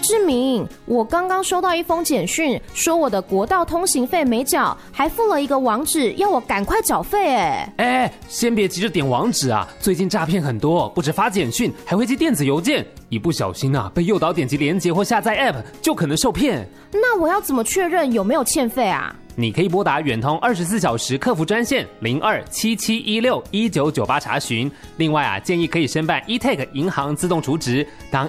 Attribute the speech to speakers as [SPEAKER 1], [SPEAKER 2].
[SPEAKER 1] 志明，我刚刚收到一封简讯，说我的国道通行费没缴，还附了一个网址，要我赶快缴费。
[SPEAKER 2] 先别急着点网址啊，最近诈骗很多，不止发简讯，还会寄电子邮件，一不小心啊，被诱导点击连结或下载 App， 就可能受骗。
[SPEAKER 1] 那我要怎么确认有没有欠费啊？
[SPEAKER 2] 你可以拨打远通24小时客服专线0277161998查询。另外啊，建议可以申办 eTag 银行自动储值。当